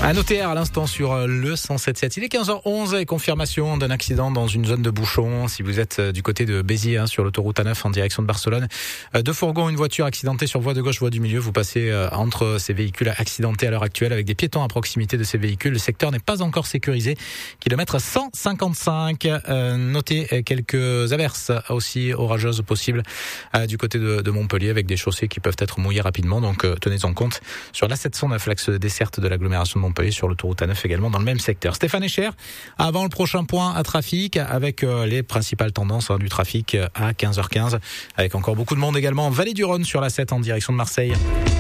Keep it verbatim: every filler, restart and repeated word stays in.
À noter à l'instant sur le cent sept virgule sept. Il est quinze heures onze et confirmation d'un accident dans une zone de bouchon. Si vous êtes du côté de Béziers, hein, sur l'autoroute A neuf en direction de Barcelone, deux fourgons, une voiture accidentée sur voie de gauche, voie du milieu. Vous passez entre ces véhicules accidentés à l'heure actuelle avec des piétons à proximité de ces véhicules. Le secteur n'est pas encore sécurisé. Kilomètre cent cinquante-cinq. Euh, notez quelques averses aussi orageuses possibles euh, du côté de, de Montpellier avec des chaussées qui peuvent être mouillées rapidement. Donc euh, tenez-en compte sur l'A sept cent neuf, l'axe desserte de l'agglomération de Montpellier, sur l'autoroute A neuf également dans le même secteur. Stéphane Echer, avant le prochain point à trafic avec euh, les principales tendances hein, du trafic à quinze heures quinze avec encore beaucoup de monde également. Vallée du Rhône sur l'A sept en direction de Marseille.